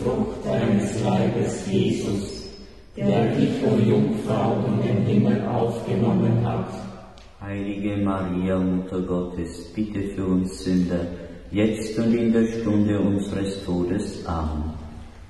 Frucht deines Leibes, Jesus, der dich, o Jungfrau, in den Himmel aufgenommen hat. Heilige Maria, Mutter Gottes, bitte für uns Sünder, jetzt und in der Stunde unseres Todes. Amen.